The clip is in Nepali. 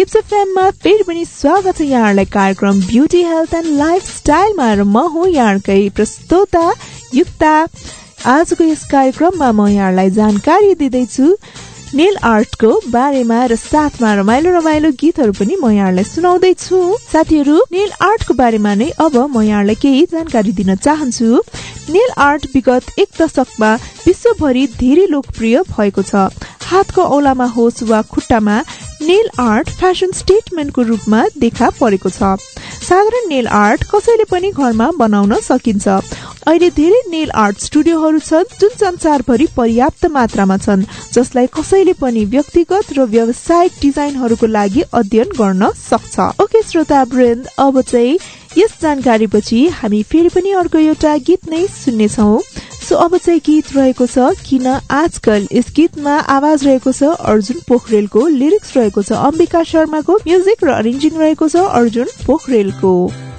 हिप्स एफएममा फेरि पनि स्वागत छ यहाँहरूलाई कार्यक्रम ब्युटी हेल्थ एन्ड लाइफस्टाइलमा र म हुँ यहाँकै प्रस्तोता युक्ता। आजको यस कार्यक्रममा म यहाँहरूलाई जानकारी दिँदैछु नेल आर्टको बारेमा र साथमा रमाइलो गीतहरू पनि म यहाँहरूलाई सुनाउँदैछु। साथीहरू, नेल आर्टको बारेमा नै अब म यहाँहरूलाई केही जानकारी दिन चाहन्छु। नेल आर्ट विगत एक दशकमा विश्वभरि धेरै लोकप्रिय भएको छ। हातको औलामा होस् वा खुट्टामा नेल आर्ट फेसन स्टेटमेन्टको रूपमा देखा परेको छ। साधारण नेल आर्ट कसैले पनि घरमा बनाउन सकिन्छ। अहिले धेरै नेल आर्ट स्टुडियोहरू छन् जुन संसारभरि पर्याप्त मात्रामा छन्, जसलाई कसैले पनि व्यक्तिगत र व्यावसायिक डिजाइनहरूको लागि अध्ययन गर्न सक्छ। ओके श्रोतावृन्द, अब चाहिँ यस जानकारीपछि हामी फेरि पनि अर्को एउटा गीत नै सुन्नेछौँ। सो अब चाहिँ गीत रहेको छ किन आजकल। यस गीतमा आवाज रहेको छ अर्जुन पोखरेलको, लिरिक्स रहेको छ अम्बिका शर्माको, म्युजिक र अरेन्जिङ रहेको छ अर्जुन पोखरेलको।